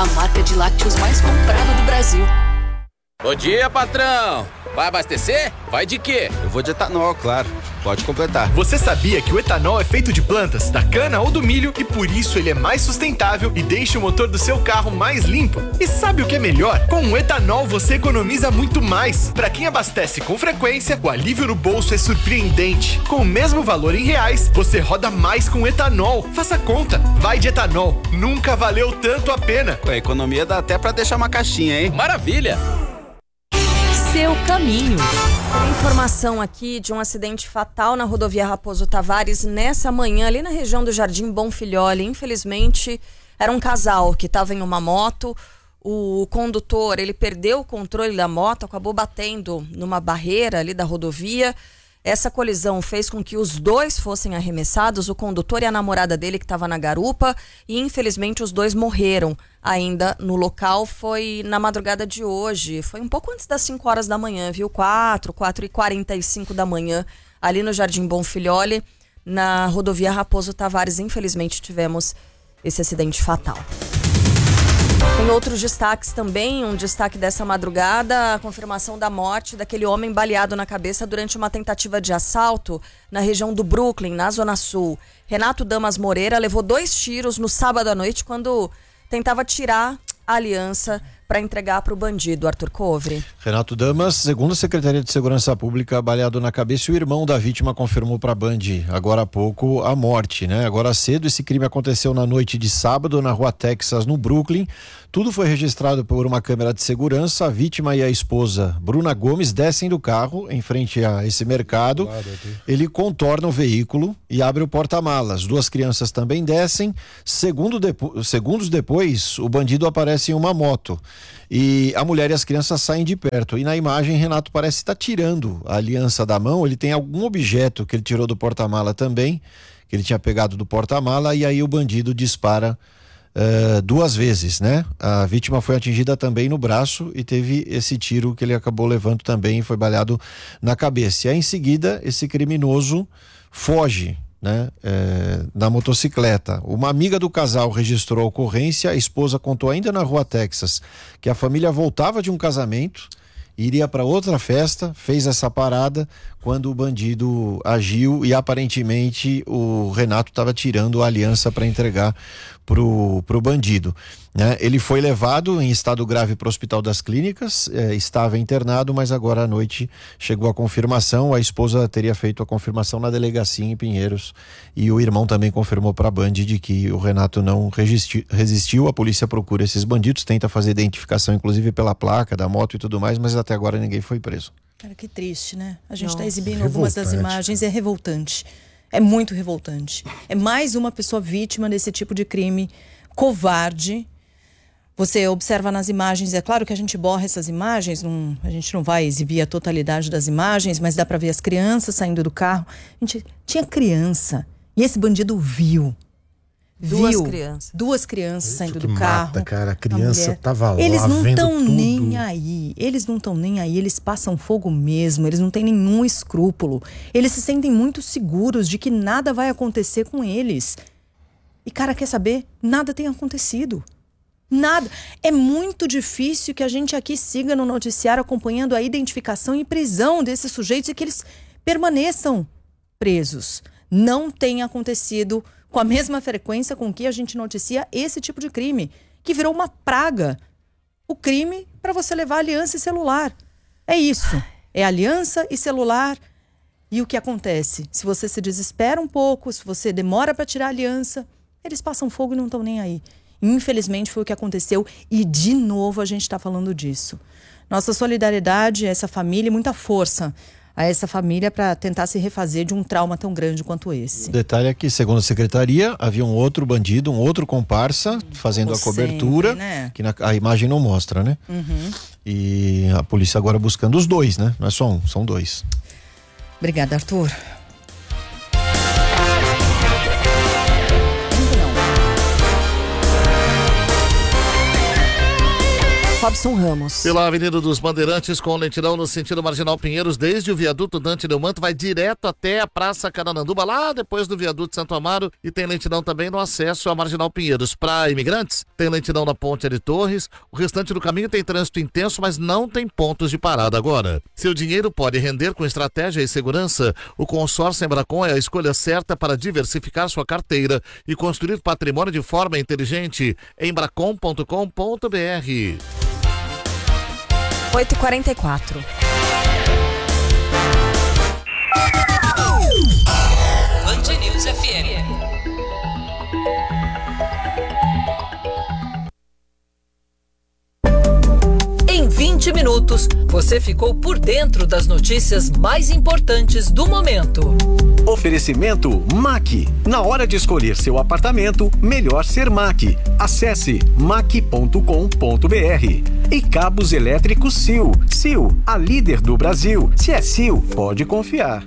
a marca de lácteos mais comprada do Brasil. Bom dia, patrão! Vai abastecer? Vai de quê? Eu vou de etanol, claro. Pode completar. Você sabia que o etanol é feito de plantas, da cana ou do milho e por isso ele é mais sustentável e deixa o motor do seu carro mais limpo? E sabe o que é melhor? Com o etanol você economiza muito mais. Para quem abastece com frequência, o alívio no bolso é surpreendente. Com o mesmo valor em reais, você roda mais com etanol. Faça conta. Vai de etanol. Nunca valeu tanto a pena. Com a economia dá até para deixar uma caixinha, hein? Maravilha! Seu caminho. Tem informação aqui de um acidente fatal na rodovia Raposo Tavares nessa manhã, ali na região do Jardim Bonfilholi. Infelizmente, era um casal que estava em uma moto. O condutor, ele perdeu o controle da moto, acabou batendo numa barreira ali da rodovia. Essa colisão fez com que os dois fossem arremessados, o condutor e a namorada dele que estava na garupa, e infelizmente os dois morreram ainda no local. Foi na madrugada de hoje, foi um pouco antes das 5 horas da manhã, viu? 4h45 da manhã, ali no Jardim Bonfilholi, na rodovia Raposo Tavares. Infelizmente tivemos esse acidente fatal. Tem outros destaques também, um destaque dessa madrugada, a confirmação da morte daquele homem baleado na cabeça durante uma tentativa de assalto na região do Brooklyn, na Zona Sul. Renato Damas Moreira levou 2 tiros no sábado à noite quando tentava tirar a aliança para entregar para o bandido. Arthur Covre. Renato Damas, segundo a Secretaria de Segurança Pública, baleado na cabeça, e o irmão da vítima confirmou para a Band agora há pouco a morte, né? Agora cedo, esse crime aconteceu na noite de sábado na Rua Texas, no Brooklyn. Tudo foi registrado por uma câmera de segurança. A vítima e a esposa, Bruna Gomes, descem do carro em frente a esse mercado. Ele contorna o veículo e abre o porta-malas. 2 crianças também descem. Segundos depois, o bandido aparece em uma moto. E a mulher e as crianças saem de perto. E na imagem, Renato parece estar tirando a aliança da mão. Ele tem algum objeto que ele tirou do porta-mala também, que ele tinha pegado do porta-mala, e aí o bandido dispara 2 vezes, né? A vítima foi atingida também no braço e teve esse tiro que ele acabou levando também, foi baleado na cabeça. E aí, em seguida, esse criminoso foge, né? Na motocicleta. Uma amiga do casal registrou a ocorrência. A esposa contou ainda na Rua Texas que a família voltava de um casamento, iria para outra festa, fez essa parada quando o bandido agiu e aparentemente o Renato estava tirando a aliança para entregar pro bandido, né? Ele foi levado em estado grave para o Hospital das Clínicas, estava internado, mas agora à noite chegou a confirmação. A esposa teria feito a confirmação na delegacia em Pinheiros e o irmão também confirmou para a Band de que o Renato não resistiu. A polícia procura esses bandidos, tenta fazer identificação inclusive pela placa da moto e tudo mais, mas até agora ninguém foi preso. Cara, que triste, né? A gente está exibindo algumas das imagens, é revoltante. É muito revoltante. É mais uma pessoa vítima desse tipo de crime covarde. Você observa nas imagens, é claro que a gente borra essas imagens, a gente não vai exibir a totalidade das imagens, mas dá para ver as crianças saindo do carro. A gente tinha criança e esse bandido viu. Duas crianças saindo do carro. Mata, cara, a criança tava lá. Eles não estão nem aí. Eles não estão nem aí. Eles passam fogo mesmo. Eles não têm nenhum escrúpulo. Eles se sentem muito seguros de que nada vai acontecer com eles. E, cara, quer saber? Nada tem acontecido. Nada. É muito difícil que a gente aqui siga no noticiário acompanhando a identificação e prisão desses sujeitos e que eles permaneçam presos. Não tem acontecido com a mesma frequência com que a gente noticia esse tipo de crime, que virou uma praga. O crime para você levar aliança e celular. É isso. É aliança e celular. E o que acontece? Se você se desespera um pouco, se você demora para tirar a aliança, eles passam fogo e não estão nem aí. Infelizmente foi o que aconteceu e de novo a gente está falando disso. Nossa solidariedade a essa família e muita força a essa família para tentar se refazer de um trauma tão grande quanto esse. O detalhe é que, segundo a secretaria, havia um outro bandido, um outro comparsa fazendo a cobertura, sempre, né? Que a imagem não mostra, né? Uhum. E a polícia agora buscando os 2, né? Não é só um, são 2. Obrigada, Arthur. Robson Ramos. Pela Avenida dos Bandeirantes, com lentidão no sentido Marginal Pinheiros, desde o viaduto Dante Delmanto, vai direto até a Praça Carananduba, lá depois do viaduto Santo Amaro, e tem lentidão também no acesso à Marginal Pinheiros. Para imigrantes, tem lentidão na Ponte de Torres, o restante do caminho tem trânsito intenso, mas não tem pontos de parada agora. Seu dinheiro pode render com estratégia e segurança. O consórcio Embracon é a escolha certa para diversificar sua carteira e construir patrimônio de forma inteligente. Embracon.com.br. 8h44. Band News FM. Em 20 minutos, você ficou por dentro das notícias mais importantes do momento. Oferecimento MAC. Na hora de escolher seu apartamento, melhor ser MAC. Acesse mac.com.br. E cabos elétricos Sil. Sil, a líder do Brasil. Se é Sil, pode confiar.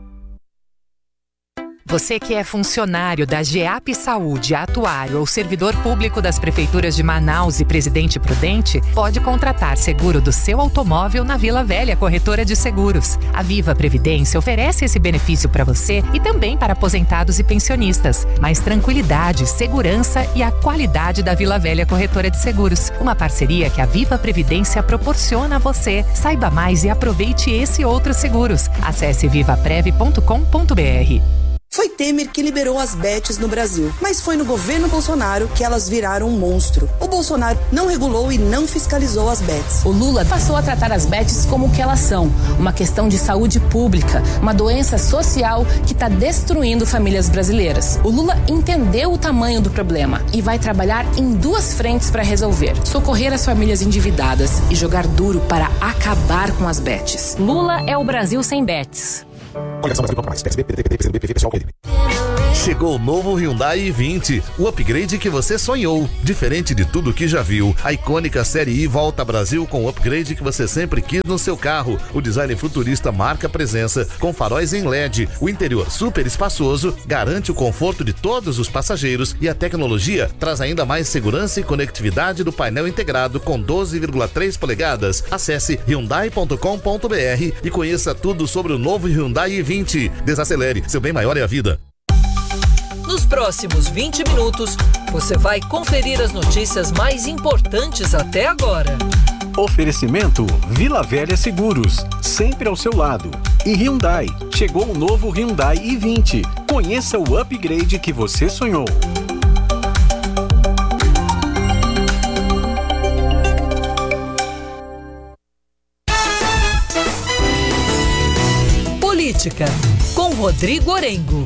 Você que é funcionário da GEAP Saúde, atuário ou servidor público das prefeituras de Manaus e Presidente Prudente, pode contratar seguro do seu automóvel na Vila Velha Corretora de Seguros. A Viva Previdência oferece esse benefício para você e também para aposentados e pensionistas. Mais tranquilidade, segurança e a qualidade da Vila Velha Corretora de Seguros. Uma parceria que a Viva Previdência proporciona a você. Saiba mais e aproveite esse e outros seguros. Acesse vivaprev.com.br. Foi Temer que liberou as bets no Brasil, mas foi no governo Bolsonaro que elas viraram um monstro. O Bolsonaro não regulou e não fiscalizou as bets. O Lula passou a tratar as bets como o que elas são, uma questão de saúde pública, uma doença social que está destruindo famílias brasileiras. O Lula entendeu o tamanho do problema e vai trabalhar em duas frentes para resolver: socorrer as famílias endividadas e jogar duro para acabar com as bets. Lula é o Brasil sem bets. Chegou o novo Hyundai i20, o upgrade que você sonhou. Diferente de tudo que já viu, a icônica Série I volta ao Brasil com o upgrade que você sempre quis no seu carro. O design futurista marca presença, com faróis em LED. O interior super espaçoso garante o conforto de todos os passageiros e a tecnologia traz ainda mais segurança e conectividade do painel integrado com 12,3 polegadas. Acesse hyundai.com.br e conheça tudo sobre o novo Hyundai i20. Desacelere, seu bem maior é a vida. Nos próximos 20 minutos, você vai conferir as notícias mais importantes até agora. Oferecimento Vila Velha Seguros, sempre ao seu lado. E Hyundai, chegou o novo Hyundai i20. Conheça o upgrade que você sonhou. Política, com Rodrigo Orengo.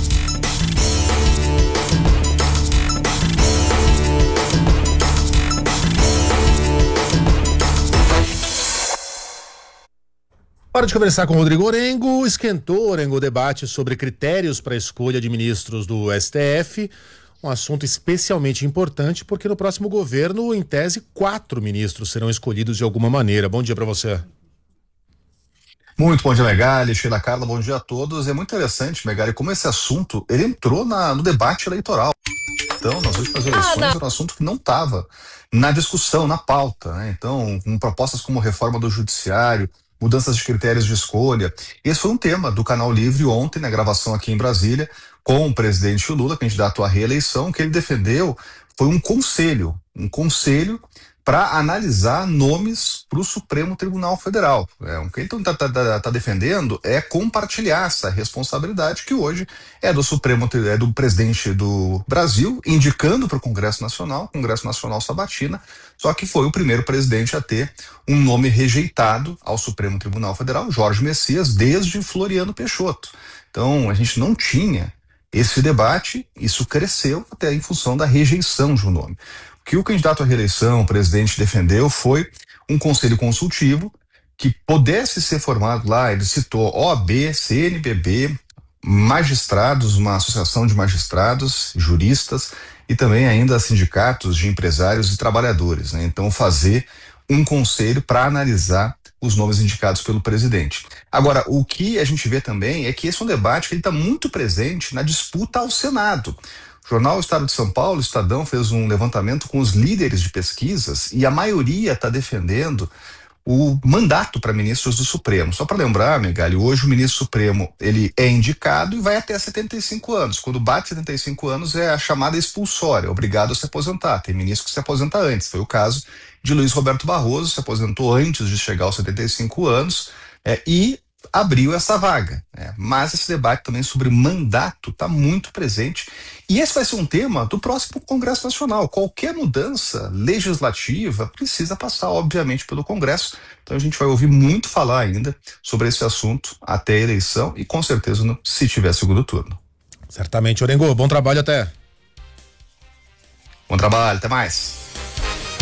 Hora de conversar com o Rodrigo Orengo. Esquentou, Orengo, o debate sobre critérios para a escolha de ministros do STF. Um assunto especialmente importante porque no próximo governo, em tese, 4 ministros serão escolhidos de alguma maneira. Bom dia para você. Muito bom dia, Megali, Sheila Carla, bom dia a todos. É muito interessante, Megali, como esse assunto, ele entrou no debate eleitoral. Então, nas últimas eleições, era um assunto que não estava na discussão, na pauta, né? Então, com propostas como reforma do judiciário, mudanças de critérios de escolha. Esse foi um tema do Canal Livre ontem, na gravação aqui em Brasília, com o presidente Lula, candidato à reeleição. Que ele defendeu foi um conselho para analisar nomes para o Supremo Tribunal Federal. O que ele está defendendo é compartilhar essa responsabilidade que hoje é do presidente do Brasil, indicando para o Congresso Nacional sabatina, só que foi o primeiro presidente a ter um nome rejeitado ao Supremo Tribunal Federal, Jorge Messias, desde Floriano Peixoto. Então, a gente não tinha esse debate, isso cresceu até em função da rejeição de um nome. O que o candidato à reeleição, o presidente, defendeu foi um conselho consultivo que pudesse ser formado lá. Ele citou OAB, CNBB, magistrados, uma associação de magistrados, juristas e também ainda sindicatos de empresários e trabalhadores, né? Então, fazer um conselho para analisar os nomes indicados pelo presidente. Agora, o que a gente vê também é que esse é um debate que ele está muito presente na disputa ao Senado. O jornal Estado de São Paulo, Estadão, fez um levantamento com os líderes de pesquisas e a maioria está defendendo o mandato para ministros do Supremo. Só para lembrar, Megali, hoje o ministro Supremo ele é indicado e vai até 75 anos. Quando bate 75 anos é a chamada expulsória, obrigado a se aposentar. Tem ministro que se aposenta antes. Foi o caso de Luiz Roberto Barroso, se aposentou antes de chegar aos 75 anos e abriu essa vaga. Mas esse debate também sobre mandato está muito presente e esse vai ser um tema do próximo Congresso Nacional. Qualquer mudança legislativa precisa passar, obviamente, pelo Congresso. Então a gente vai ouvir muito falar ainda sobre esse assunto até a eleição e com certeza se tiver segundo turno. Certamente, Orengo. Bom trabalho até. Bom trabalho, até mais.